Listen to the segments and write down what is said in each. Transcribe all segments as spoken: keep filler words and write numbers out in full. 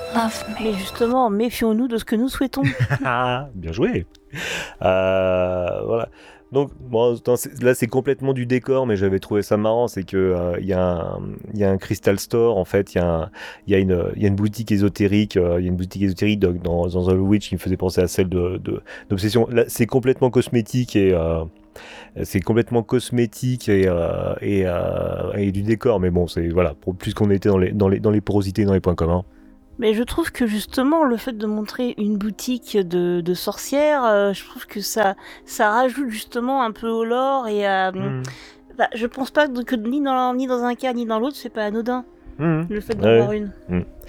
love me. Mais justement, méfions-nous de ce que nous souhaitons. Bien joué. Euh, voilà. Donc bon, dans- c'est- là c'est complètement du décor, mais j'avais trouvé ça marrant, c'est que euh, il y a un, il y a un Crystal Store en fait, il y a un- il y a une, il y a une boutique ésotérique, euh, il y a une boutique ésotérique dans, dans, dans The Witch qui me faisait penser à celle de, de d'Obsession. Là c'est complètement cosmétique et euh, c'est complètement cosmétique et euh, et, euh, et du décor, mais bon c'est voilà, pour plus qu'on était dans les dans les dans les porosités, dans les points communs. Mais je trouve que justement, le fait de montrer une boutique de, de sorcières, euh, je trouve que ça, ça rajoute justement un peu au lore et à... Mmh. Bah, je pense pas que ni dans, ni dans un cas ni dans l'autre, c'est pas anodin, Mmh. le fait Ouais. d'en avoir une.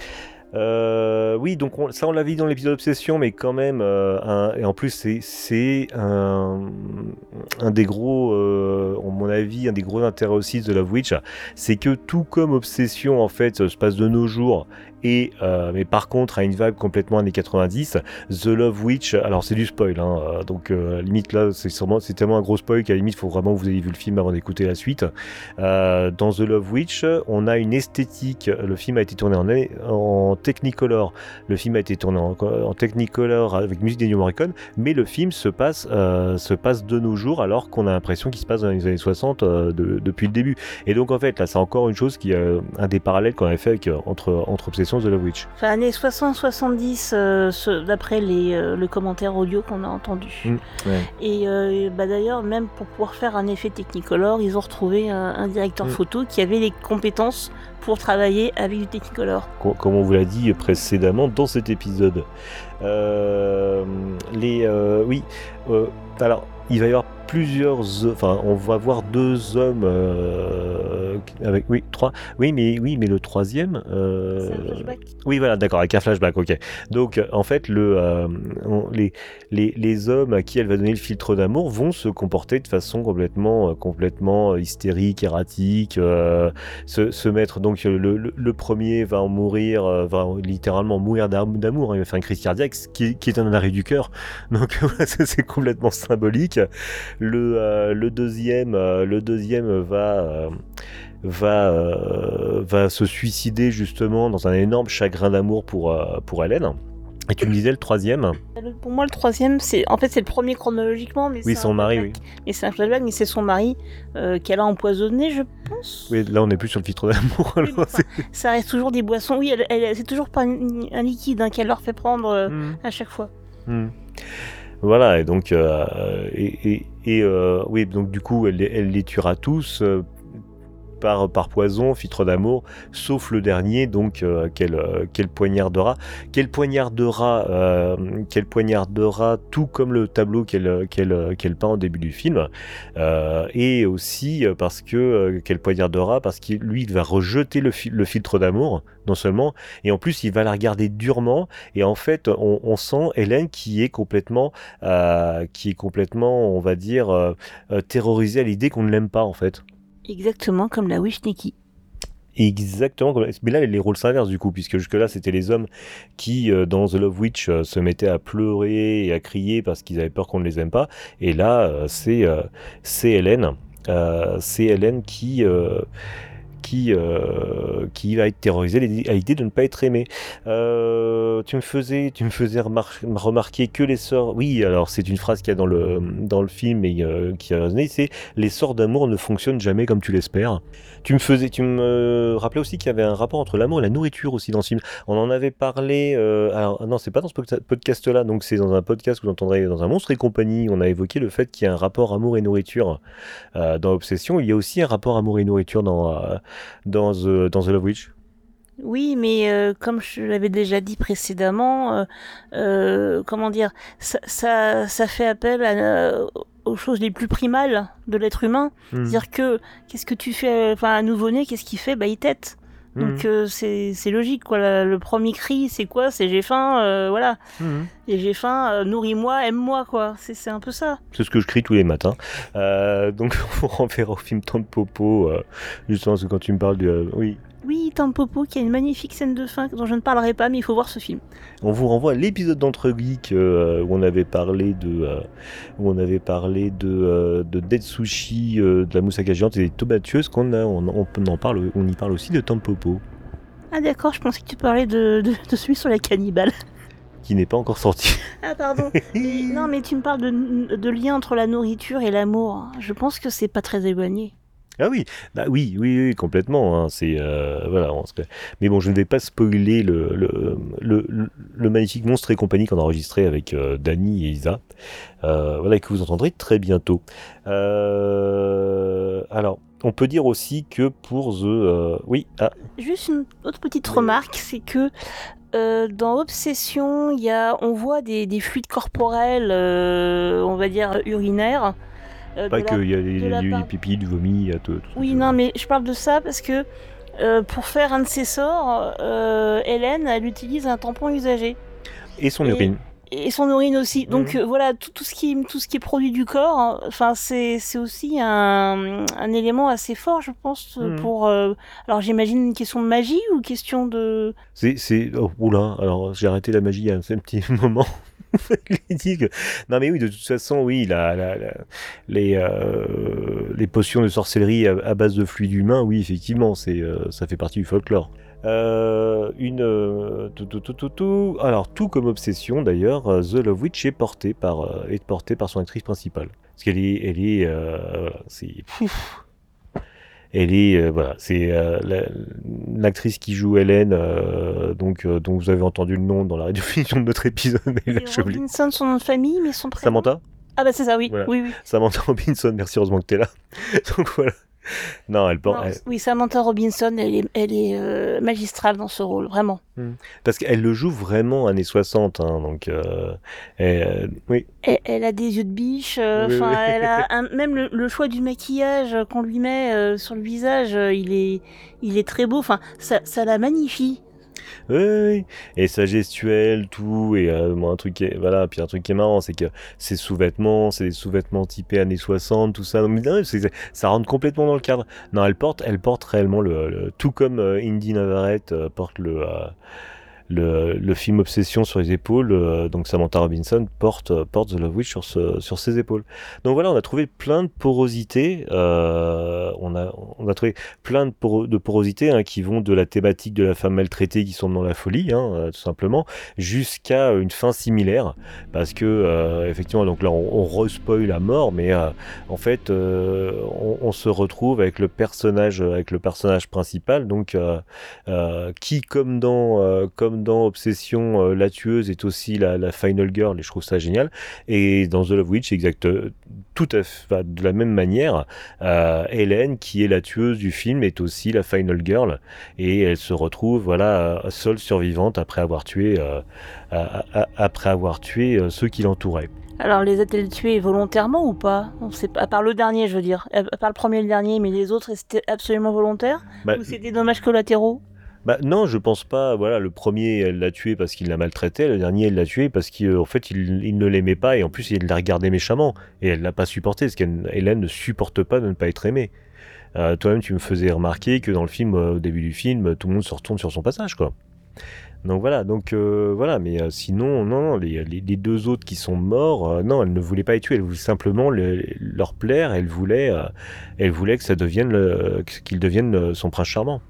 Euh, oui, donc on- ça on l'a vu dans l'épisode Obsession, mais quand même, euh, un- et en plus c'est c'est un, un des gros, euh, à mon avis, un des gros intérêts aussi de Love Witch, c'est que tout comme Obsession en fait se passe de nos jours. Et euh, mais par contre a une vibe complètement années quatre-vingt-dix. The Love Witch, alors c'est du spoil, hein, euh, donc euh, à la limite là c'est sûrement c'est tellement un gros spoil qu'à la limite il faut vraiment que vous ayez vu le film avant d'écouter la suite. Euh, dans The Love Witch, on a une esthétique. Le film a été tourné en, en Technicolor. Le film a été tourné en, en Technicolor avec musique d'Ennio Morricone, mais le film se passe euh, se passe de nos jours alors qu'on a l'impression qu'il se passe dans les années soixante euh, de, depuis le début. Et donc en fait là c'est encore une chose qui euh, un des parallèles qu'on avait fait avec, euh, entre entre Obsession et The Love Witch. Enfin, années soixante soixante-dix, euh, ce- d'après les, euh, le commentaire audio qu'on a entendu. Mmh, ouais. Et euh, bah d'ailleurs, même pour pouvoir faire un effet Technicolor, ils ont retrouvé un, un directeur Mm. photo qui avait les compétences pour travailler avec du Technicolor. Co- Comme on vous l'a dit précédemment dans cet épisode. Euh, les, euh, oui, euh, alors il va y avoir plusieurs, enfin on va voir deux hommes euh, avec, oui, trois, oui mais oui mais le troisième, euh, C'est un flashback. oui voilà d'accord avec un flashback, ok. Donc en fait le, euh, on- les, les, les hommes à qui elle va donner le filtre d'amour vont se comporter de façon complètement, euh, complètement hystérique, erratique, euh, se, se mettre donc le, le, le premier va en mourir, euh, va littéralement mourir d'am- d'amour, hein, il va faire une crise cardiaque, ce qui, est- qui est un arrêt du cœur, donc c'est c'est complètement symbolique. Le, euh, le deuxième, euh, le deuxième va, euh, va, euh, va se suicider justement dans un énorme chagrin d'amour pour, euh, pour Hélène. Et tu me disais le troisième? Le- Pour moi, le troisième, c'est en fait c'est le premier chronologiquement, mais Oui, c'est son un mari, flashback. Mais c'est un flashback, mais c'est son mari euh, qu'elle a empoisonné, je pense. Oui, là on n'est plus sur le filtre d'amour. Oui, alors, mais enfin, ça reste toujours des boissons. Oui, elle, elle- c'est toujours pas un, un liquide hein, qu'elle leur fait prendre euh, c'est- Hmm. à chaque fois. Hmm. Voilà, et donc, euh, et, et, et, euh, oui, donc du coup, elle, les- elle les tuera tous euh, par, par poison, filtre d'amour, sauf le dernier, donc euh, qu'elle euh, qu'elle poignardera, qu'elle poignardera, euh, qu'elle poignardera, tout comme le tableau qu'elle qu'elle qu'elle peint au début du film, euh, et aussi euh, parce que euh, qu'elle poignardera parce que lui, il va rejeter le, fi- le filtre d'amour, non seulement, et en plus, il va la regarder durement, et en fait, on, on sent Hélène qui est complètement, euh, qui est complètement, on va dire, euh, euh, terrorisée à l'idée qu'on ne l'aime pas, en fait. Exactement comme la Wish Nikki. Exactement, comme- mais là les rôles s'inversent du coup, puisque jusque-là c'était les hommes qui, euh, dans The Love Witch, euh, se mettaient à pleurer et à crier parce qu'ils avaient peur qu'on ne les aime pas, et là euh, c'est euh, c'est Hélène, euh, c'est Hélène qui, euh, qui, euh, qui va être terrorisée à l'idée de ne pas être aimée. Euh, tu me faisais, tu me faisais remar- remarquer que les sorts. Oui, alors c'est une phrase qu'il y a dans le dans le film et euh, qui a résonné, c'est les sorts d'amour ne fonctionnent jamais comme tu l'espères. Tu me faisais, tu me rappelais aussi qu'il y avait un rapport entre l'amour et la nourriture aussi dans ce film. On en avait parlé. Euh, alors non, c'est pas dans ce podca- podcast-là, donc c'est dans un podcast que vous entendrez dans un Monstre et compagnie. On a évoqué le fait qu'il y a un rapport amour et nourriture euh, dans Obsession. Il y a aussi un rapport amour et nourriture dans euh, dans The, dans The Love Witch. Oui, mais euh, comme je l'avais déjà dit précédemment, euh, euh, comment dire, ça, ça, ça fait appel à, euh, aux choses les plus primales de l'être humain. Mmh. C'est-à-dire que, qu'est-ce que tu fais, enfin, un nouveau-né, qu'est-ce qu'il fait? Bah, il tète. Donc Mmh. euh, c'est c'est logique, quoi. Le, le premier cri, c'est quoi? C'est j'ai faim, euh, voilà. Mmh. Et j'ai faim, euh, nourris-moi, aime-moi, quoi. C'est c'est un peu ça. C'est ce que je crie tous les matins. Euh, donc on renverra au film Tant de Popo, euh, justement, parce que quand tu me parles de... euh, oui. Oui, Tampopo, qui a une magnifique scène de fin dont je ne parlerai pas, mais il faut voir ce film. On vous renvoie à l'épisode d'Entre Geeks euh, où on avait parlé de euh, où on avait parlé de euh, de Dead Sushi, euh, de la moussaka géante et des tomates tueuses qu'on a on, on, on en parle on y parle aussi de Tampopo. Ah d'accord, je pensais que tu parlais de, de, de celui sur les cannibales. Qui n'est pas encore sorti. Ah pardon. Mais, non, mais tu me parles de, de lien entre la nourriture et l'amour. Je pense que c'est pas très éloigné. Ah oui, bah oui, oui, oui, complètement. Hein, c'est euh, voilà. On se... Mais bon, je ne vais pas spoiler le le, le, le, le magnifique Monstre et compagnie qu'on a enregistré avec euh, Dany et Isa. Euh, voilà, et que vous entendrez très bientôt. Euh, alors, on peut dire aussi que pour The, euh, oui, ah. Juste une autre petite remarque, c'est que euh, dans Obsession, il y a, on voit des, des fluides corporels, euh, on va dire urinaires. Euh, pas qu'il y a du part... pipi, du vomi, tout, tout oui, non, mais je parle de ça parce que euh, pour faire un de ses sorts, euh, Hélène, elle utilise un tampon usagé. Et son et, urine. Et son urine aussi. Mmh. Donc euh, voilà, tout, tout, ce qui, tout ce qui est produit du corps, enfin c'est, c'est aussi un, un élément assez fort, je pense, mmh. pour... Euh, alors j'imagine une question de magie ou question de... C'est... c'est oh, oula, alors j'ai arrêté la magie à un petit moment. Non mais oui, de toute façon, oui, la, la, la, les, euh, les potions de sorcellerie à, à base de fluide humain, oui, effectivement, c'est, euh, ça fait partie du folklore. Euh, une, euh, tout, tout, tout, tout, tout. Alors, tout comme Obsession, d'ailleurs, The Love Witch est portée par, euh, est portée par son actrice principale. Parce qu'elle est, elle est, euh, voilà, c'est... Pouf. Elle est, euh, voilà, c'est euh, la, l'actrice qui joue Hélène, euh, donc euh, dont vous avez entendu le nom dans la rediffusion de notre épisode. Mais là, c'est Robinson, son nom de famille, mais son prénom. Samantha. Ah bah c'est ça, oui, voilà. oui, oui. Samantha Robinson, merci, heureusement que t'es là. Donc voilà. Non, elle porte. Elle... Oui, Samantha Robinson, elle est, elle est euh, magistrale dans ce rôle, vraiment. Mmh. Parce qu'elle le joue vraiment années soixante, hein, donc euh, elle, euh, oui. Elle, elle a des yeux de biche, enfin, euh, oui, oui. Elle a un, même le, le choix du maquillage qu'on lui met euh, sur le visage, euh, il est, il est très beau, enfin, ça, ça la magnifie. Oui, oui, et sa gestuelle, tout, et euh, bon, un truc qui est, voilà, puis un truc qui est marrant, c'est que ses sous-vêtements, c'est des sous-vêtements typés années soixante, tout ça, mais non, c'est, ça rentre complètement dans le cadre. Non, elle porte, elle porte réellement le, le tout comme euh, Indy Navarrete euh, porte le, euh, le, le film Obsession sur les épaules, euh, donc Samantha Robinson porte, porte The Love Witch sur, ce, sur ses épaules. Donc voilà, on a trouvé plein de porosités, euh, on, a, on a trouvé plein de, por- de porosités hein, qui vont de la thématique de la femme maltraitée qui sombre dans la folie, hein, euh, tout simplement, jusqu'à une fin similaire, parce que euh, effectivement, donc là on, on re-spoil la mort, mais euh, en fait euh, on, on se retrouve avec le personnage, avec le personnage principal, donc euh, euh, qui comme dans euh, comme dans Obsession, euh, la tueuse est aussi la, la final girl et je trouve ça génial. Et dans The Love Witch, exact, tout à fait de la même manière, euh, Hélène, qui est la tueuse du film, est aussi la final girl et elle se retrouve voilà seule survivante après avoir tué euh, à, à, après avoir tué euh, ceux qui l'entouraient. Alors, les a-t-elle tués volontairement ou pas? On sait pas, à part le dernier, je veux dire. À part le premier et le dernier, mais les autres, c'était absolument volontaire bah, ou c'était des dommages collatéraux? Bah non, je pense pas. Voilà, le premier, elle l'a tué parce qu'il l'a maltraité. Le dernier, elle l'a tué parce qu'en fait, il, il ne l'aimait pas et en plus, il la regardait méchamment. Et elle l'a pas supporté parce qu'Hélène ne supporte pas de ne pas être aimée. Euh, toi-même, tu me faisais remarquer que dans le film, euh, au début du film, tout le monde se retourne sur son passage, quoi. Donc voilà, donc euh, voilà, mais euh, sinon, non, non, les, les, les deux autres qui sont morts, euh, non, elle ne voulait pas les tuer, elle voulait simplement le, leur plaire. Elle voulait, euh, elle voulait que ça devienne, le, qu'ils deviennent son prince charmant.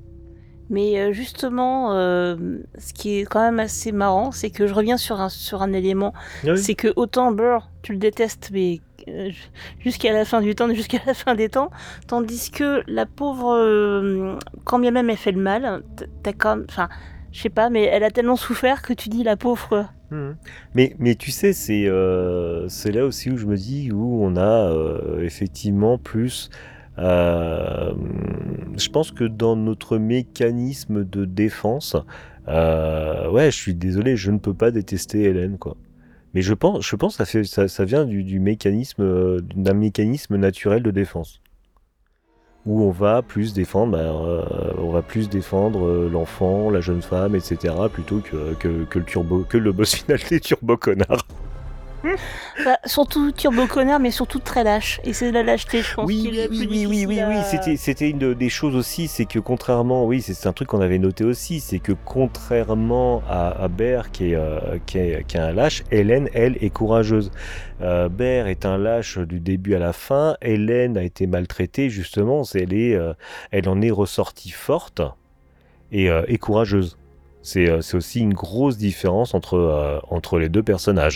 Mais justement, euh, ce qui est quand même assez marrant, c'est que je reviens sur un, sur un élément. Oui. C'est que autant Burr, tu le détestes, mais euh, jusqu'à la fin du temps, jusqu'à la fin des temps, tandis que la pauvre, euh, quand bien même elle fait le mal, t'as quand même, enfin, je sais pas, mais elle a tellement souffert que tu dis la pauvre. Mmh. Mais, mais tu sais, c'est, euh, c'est là aussi où je me dis, où on a euh, effectivement plus... Euh, je pense que dans notre mécanisme de défense, euh, ouais, je suis désolé, je ne peux pas détester Hélène, quoi. Mais je pense, je pense que ça, fait, ça, ça vient du, du mécanisme, d'un mécanisme naturel de défense, où on va plus défendre, bah, euh, on va plus défendre l'enfant, la jeune femme, et cetera, plutôt que, que, que le turbo, que le boss final des turbo connards. Bah, surtout turbo connard, mais surtout très lâche. Et c'est la lâcheté, je pense. Oui, qui est oui, plus oui, oui, oui, à... oui, c'était, c'était une de, des choses aussi, c'est que contrairement, oui, c'est, c'est un truc qu'on avait noté aussi, c'est que contrairement à, à Bear, qui est, euh, qui, est, qui est un lâche, Hélène, elle, est courageuse. Euh, Bear est un lâche du début à la fin. Hélène a été maltraitée, justement, elle, est, euh, elle en est ressortie forte. et, euh, et courageuse. C'est, euh, c'est aussi une grosse différence entre, euh, entre les deux personnages.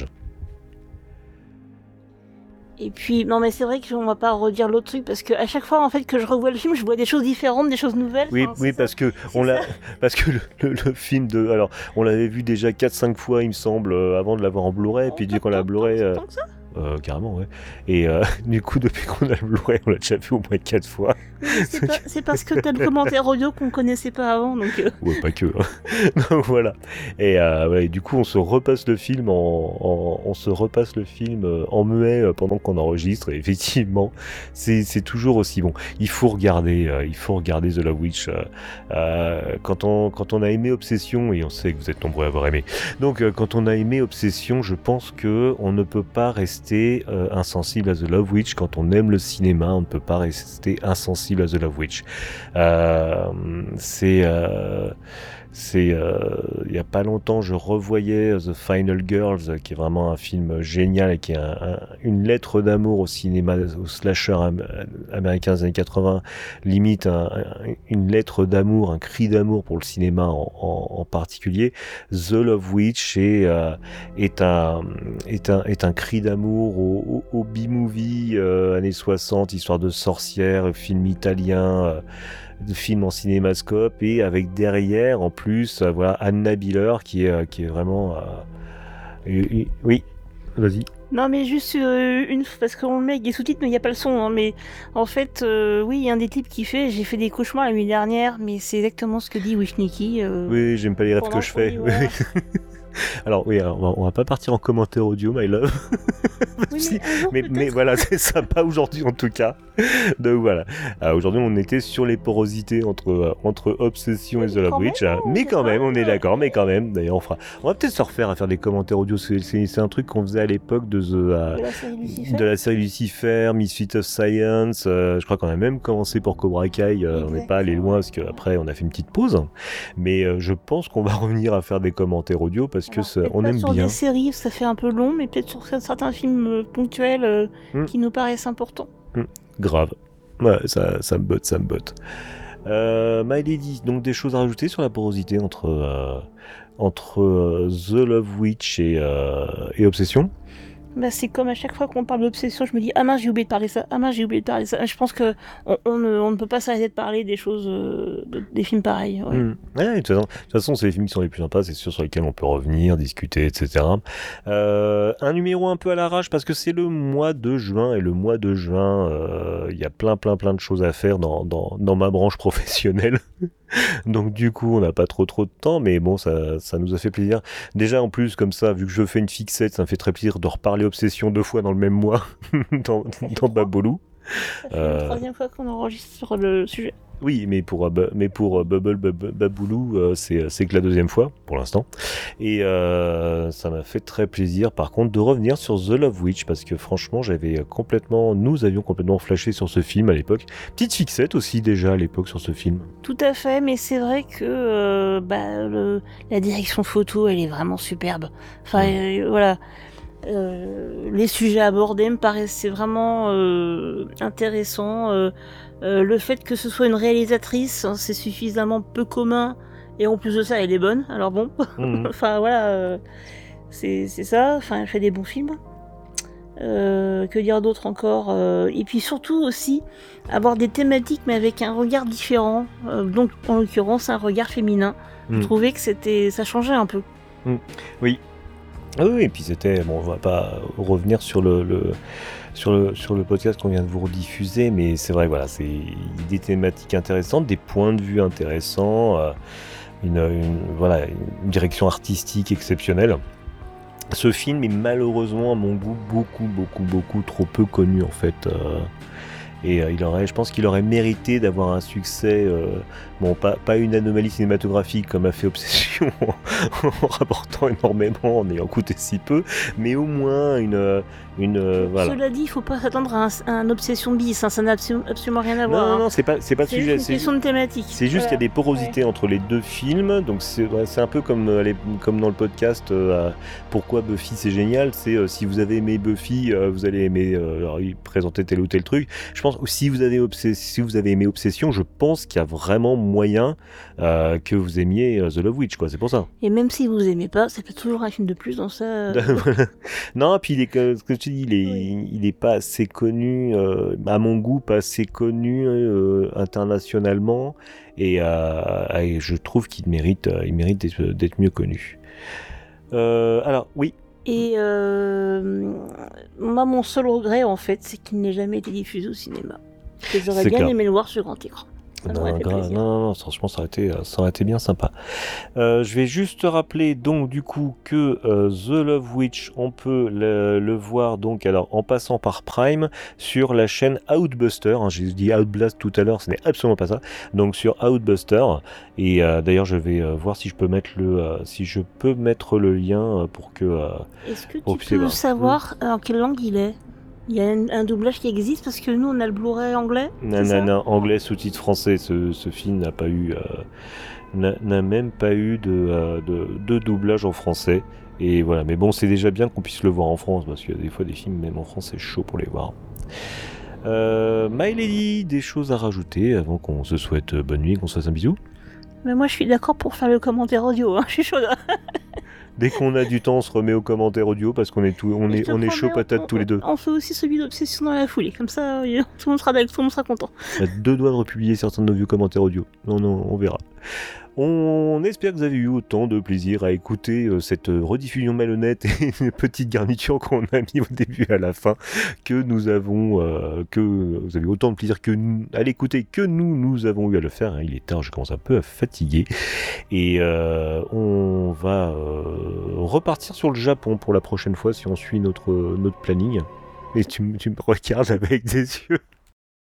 Et puis, non mais c'est vrai qu'on va pas redire l'autre truc, parce qu'à chaque fois en fait que je revois le film, je vois des choses différentes, des choses nouvelles. Oui, enfin, oui c'est parce, ça. que C'est on l'a, ça. parce que le, le, le film de... Alors, on l'avait vu déjà quatre cinq fois, il me semble, euh, avant de l'avoir en Blu-ray, et Oh, puis dès tant, qu'on l'a tant, Blu-ray... tant, euh, tant que ça. Euh, carrément, ouais. Et euh, du coup, depuis qu'on a le Blu-ray, on l'a déjà vu au moins quatre fois. Oui, mais c'est, pas, c'est parce que t'as le commentaire audio qu'on connaissait pas avant, donc... Euh... Ouais, pas que. Hein. Donc, voilà. Et, euh, ouais, et du coup, on se repasse le film en, en on se repasse le film en muet pendant qu'on enregistre. Et effectivement, c'est, c'est toujours aussi bon. Il faut regarder, euh, il faut regarder The Love Witch. Euh, euh, quand on quand on a aimé Obsession, et on sait que vous êtes nombreux à avoir aimé. Donc, euh, quand on a aimé Obsession, je pense que on ne peut pas rester euh, insensible à The Love Witch. Quand on aime le cinéma, on ne peut pas rester insensible à The Love Witch. Euh, c'est euh, c'est euh, il y a pas longtemps, je revoyais The Final Girls, qui est vraiment un film génial et qui est un, un, une lettre d'amour au cinéma, au slasher am- américain des années quatre-vingts, limite un, un, une lettre d'amour, un cri d'amour pour le cinéma en, en, en particulier. The Love Witch est, euh, est, un, est, un, est un cri d'amour au, au, au B-movie euh, années soixante, histoire de sorcière, film italien, euh, de film en cinémascope, et avec derrière en plus euh, voilà Anna Biller qui est, euh, qui est vraiment euh, euh, oui, vas-y. Non mais juste euh, une parce qu'on le met avec des sous-titres mais il n'y a pas le son, hein, mais en fait euh, oui il y a un des types qui fait j'ai fait des cauchemars la nuit dernière, mais c'est exactement ce que dit Wishnicki. Euh, oui, j'aime pas les rêves que je fais. Oui. Alors oui, alors, on, va, on va pas partir en commentaire audio, my love. Oui, si, mais, mais, mais voilà, c'est ça, pas aujourd'hui en tout cas. Donc voilà, euh, aujourd'hui on était sur les porosités entre, euh, entre Obsession et The Love Witch, même, mais quand même, on est d'accord, mais quand même, d'ailleurs on fera, on va peut-être se refaire à faire des commentaires audio, c'est, c'est, c'est un truc qu'on faisait à l'époque de, The, euh, de, la série Lucifer. de la série Lucifer, Misfits of Science, euh, je crois qu'on a même commencé pour Cobra Kai, euh, on n'est pas allé loin parce qu'après on a fait une petite pause, mais euh, je pense qu'on va revenir à faire des commentaires audio parce que ça, on aime sur bien. Des séries, ça fait un peu long, mais peut-être sur certains films euh, ponctuels euh, mm. qui nous paraissent importants. Mm. Grave. Ouais, ça, ça me botte, ça me botte. Euh, My Lady, donc des choses à rajouter sur la porosité entre, euh, entre euh, The Love Witch et, euh, et Obsession? Bah, c'est comme à chaque fois qu'on parle d'Obsession, je me dis ah mince j'ai oublié de parler ça, ah mince j'ai oublié de parler ça. Je pense que on, on, ne, on ne peut pas s'arrêter de parler des choses, euh, de, des films pareils. Ouais. Mmh. Ouais, de toute façon, de toute façon, c'est les films qui sont les plus sympas, c'est sûr, sur lesquels on peut revenir, discuter, et cetera. Euh, un numéro un peu à l'arrache parce que c'est le mois de juin, et le mois de juin, il euh, y a plein plein plein de choses à faire dans, dans, dans ma branche professionnelle. Donc du coup on n'a pas trop trop de temps, mais bon ça, ça nous a fait plaisir. Déjà en plus comme ça, vu que je fais une fixette, ça me fait très plaisir de reparler Obsession deux fois dans le même mois dans, dans Babolou. Ça fait euh... la troisième fois qu'on enregistre sur le sujet. Oui, mais pour, mais pour Bubble Baboulou, euh, c'est, c'est que la deuxième fois, pour l'instant. Et euh, ça m'a fait très plaisir, par contre, de revenir sur The Love Witch, parce que franchement, j'avais complètement, nous avions complètement flashé sur ce film à l'époque. Petite fixette aussi, déjà, à l'époque, sur ce film. Tout à fait, mais c'est vrai que euh, bah, le, la direction photo, elle est vraiment superbe. Enfin, mmh. euh, voilà. Euh, les sujets abordés me paraissaient vraiment euh, intéressants. Euh, euh, le fait que ce soit une réalisatrice, hein, c'est suffisamment peu commun. Et en plus de ça, elle est bonne. Alors bon, mmh. enfin voilà, euh, c'est, c'est ça. Enfin, elle fait des bons films. Euh, que dire d'autre encore euh, Et puis surtout aussi avoir des thématiques, mais avec un regard différent. Euh, donc en l'occurrence, un regard féminin. Mmh. Je trouvais que c'était, ça changeait un peu. Mmh. Oui. Ah oui, et puis c'était, bon, on va pas revenir sur le, le, sur le, sur le podcast qu'on vient de vous rediffuser, mais c'est vrai, voilà, c'est des thématiques intéressantes, des points de vue intéressants, euh, une, une, voilà, une direction artistique exceptionnelle. Ce film est malheureusement, à mon goût, beaucoup, beaucoup, beaucoup trop peu connu, en fait. Euh, et euh, il aurait, je pense qu'il aurait mérité d'avoir un succès, euh, bon, pas, pas une anomalie cinématographique comme a fait Obsession en, en rapportant énormément, en ayant coûté si peu, mais au moins une, une euh, voilà. Cela dit, il faut pas s'attendre à un, à un Obsession bis, hein, ça n'a absolument, absolument rien à non, voir. Non, hein. non, c'est pas, c'est pas le c'est sujet. Juste une c'est question de thématique. C'est juste voilà. Qu'il y a des porosités ouais. entre les deux films, donc c'est, c'est un peu comme, euh, les, comme dans le podcast euh, pourquoi Buffy c'est génial, c'est euh, si vous avez aimé Buffy, euh, vous allez aimer, euh, alors, il présentait tel ou tel truc. Je pense, si vous avez, obs- si vous avez aimé Obsession, je pense qu'il y a vraiment moyen euh, que vous aimiez euh, The Love Witch, quoi. C'est pour ça. Et même si vous aimez pas, ça peut toujours un film de plus dans ça. euh, Non, puis il est, que- ce que tu dis, il est, Oui. il est pas assez connu, euh, à mon goût, pas assez connu euh, internationalement, et, euh, et je trouve qu'il mérite, euh, il mérite d'être, d'être mieux connu. Euh, alors, oui. Et euh, moi, mon seul regret, en fait, c'est qu'il n'ait jamais été diffusé au cinéma. Parce que j'aurais C'est bien clair. aimé le voir sur grand écran. Ça m'aurait Non, fait gra- plaisir. non, non, franchement, ça aurait été, euh, ça aurait été bien sympa. Euh, je vais juste te rappeler donc du coup que euh, The Love Witch, on peut le, le voir donc alors en passant par Prime sur la chaîne Outbuster. Hein, j'ai dit Outblast tout à l'heure, ce n'est absolument pas ça. Donc sur Outbuster. Et euh, d'ailleurs, je vais euh, voir si je peux mettre le, euh, si je peux mettre le lien euh, pour que. euh, Est-ce que pour tu puissiez peux voir. savoir en quelle langue il est? Il y a un, un doublage qui existe parce que nous, on a le Blu-ray anglais. c'est ça Nanana, anglais sous-titre français. Ce, ce film n'a pas eu, euh, n'a, n'a même pas eu de, euh, de, de doublage en français. Et voilà, mais bon, c'est déjà bien qu'on puisse le voir en France parce qu'il y a des fois des films, même en France, c'est chaud pour les voir. Euh, My Lady, des choses à rajouter avant qu'on se souhaite euh, bonne nuit, qu'on se fasse un bisou. Mais moi, je suis d'accord pour faire le commentaire audio. Hein. Je suis chaude. Dès qu'on a du temps, on se remet aux commentaires audio parce qu'on est tout, on Et je est, te on est promets, chaud patate on- tous les deux. On fait aussi celui d'Obsession dans la foulée. Comme ça, euh, tout le monde sera, tout le monde sera content. On a deux doigts de republier certains de nos vieux commentaires audio. Non, non, on verra. On espère que vous avez eu autant de plaisir à écouter euh, cette euh, rediffusion malhonnête et une petite garniture qu'on a mis au début et à la fin, que nous avons, euh, que vous avez autant de plaisir que nous, à l'écouter que nous, nous avons eu à le faire. Hein. Il est tard, je commence un peu à fatiguer. Et euh, on va euh, repartir sur le Japon pour la prochaine fois si on suit notre, notre planning. Et tu, m- tu me regardes avec des yeux